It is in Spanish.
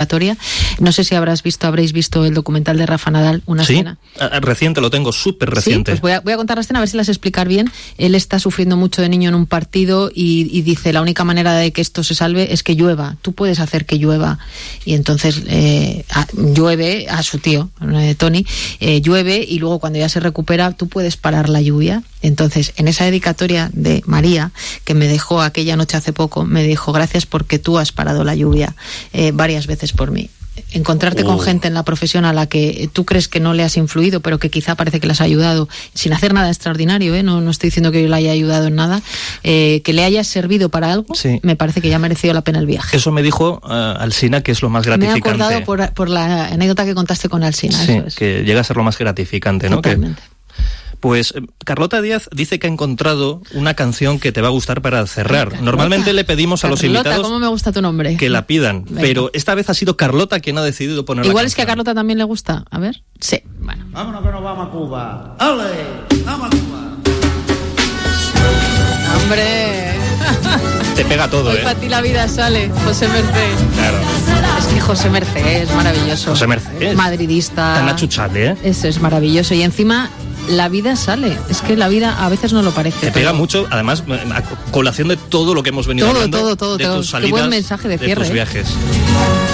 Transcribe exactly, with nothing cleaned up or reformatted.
dedicatoria. No sé si habrás visto, habréis visto el documental de Rafa Nadal, una sí, escena. Reciente, lo tengo, súper reciente. Sí, pues voy a, voy a contar la escena a ver si las explicar bien. Él está sufriendo mucho de niño en un partido y, y dice, la única manera de que esto se salve es que llueva. Tú puedes hacer que llueva. Y entonces eh, a, llueve a su tío, eh, Tony, eh, llueve y luego cuando ya se recupera tú puedes parar la lluvia. Entonces, en esa dedicatoria de María, que me dejó aquella noche hace poco, me dijo, gracias porque tú has parado la lluvia eh, varias veces por mí. Encontrarte uh. con gente en la profesión a la que tú crees que no le has influido, pero que quizá parece que le has ayudado, sin hacer nada extraordinario, ¿eh? no, no estoy diciendo que yo le haya ayudado en nada, eh, que le hayas servido para algo, sí. me parece que ya ha merecido la pena el viaje. Eso me dijo uh, Alsina, que es lo más gratificante. Me he acordado por, por la anécdota que contaste con Alsina. Sí, eso es. Que llega a ser lo más gratificante, ¿no? Totalmente. Que... Pues Carlota Díaz dice que ha encontrado una canción que te va a gustar para cerrar. Carlota. Normalmente le pedimos a los Carlota, invitados ¿cómo me gusta tu nombre? que la pidan, Venga. pero esta vez ha sido Carlota quien ha decidido poner Igual la es que a Carlota también le gusta. A ver. Sí. Bueno. Vámonos que nos vamos a Cuba. ¡Ale! ¡Vamos a Cuba! ¡Hombre! Te pega todo, Hoy ¿eh? para ti la vida sale, José Mercé. Claro. Es que José Mercé es maravilloso. José Mercé es madridista. Tan achuchable, ¿eh? Eso es maravilloso. Y encima... la vida sale, es que la vida a veces no lo parece. Te pega mucho, además, a colación de todo lo que hemos venido todo, hablando, todo, todo, de todo. tus salidas, Qué buen mensaje de cierre. de tus viajes. ¿eh?